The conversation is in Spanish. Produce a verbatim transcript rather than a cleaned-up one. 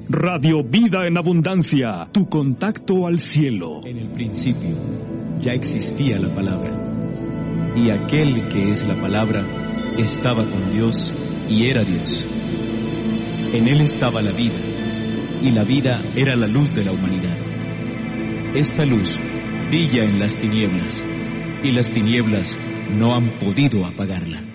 Radio Vida en Abundancia, tu contacto al cielo. En el principio ya existía la palabra, y aquel que es la palabra estaba con Dios y era Dios. En él estaba la vida, y la vida era la luz de la humanidad. Esta luz brilla en las tinieblas, y las tinieblas no han podido apagarla.